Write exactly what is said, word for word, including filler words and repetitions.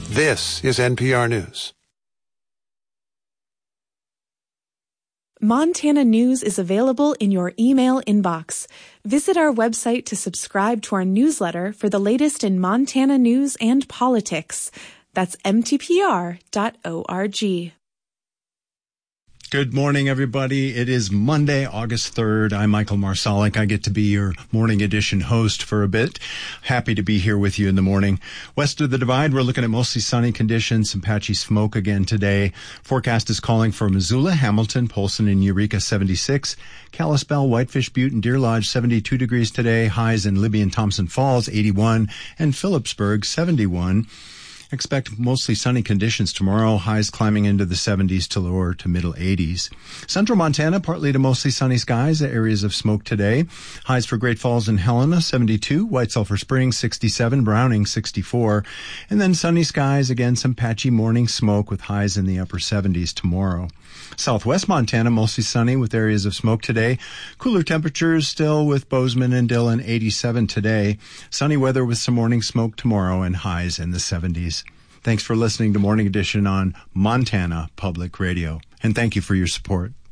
This is N P R News. Montana News is available in your email inbox. Visit our website to subscribe to our newsletter for the latest in Montana news and politics. That's m t p r dot org. Good morning, everybody. It is Monday, August third. I'm Michael Marsalic. I get to be your morning edition host for a bit. Happy to be here with you in the morning. West of the Divide, we're looking at mostly sunny conditions, some patchy smoke again today. Forecast is calling for Missoula, Hamilton, Polson, and Eureka seventy-six, Kalispell, Whitefish Butte, and Deer Lodge seventy-two degrees today. Highs in Libby and Thompson Falls eighty-one, and Phillipsburg seventy-one. Expect mostly sunny conditions tomorrow, highs climbing into the seventies to lower to middle eighties. Central Montana, partly to mostly sunny skies, areas of smoke today. Highs for Great Falls and Helena, seventy-two, White Sulphur Springs, sixty-seven, Browning, sixty-four. And then sunny skies, again, some patchy morning smoke with highs in the upper seventies tomorrow. Southwest Montana, mostly sunny with areas of smoke today. Cooler temperatures still with Bozeman and Dillon, eighty-seven today. Sunny weather with some morning smoke tomorrow and highs in the seventies. Thanks for listening to Morning Edition on Montana Public Radio, and thank you for your support.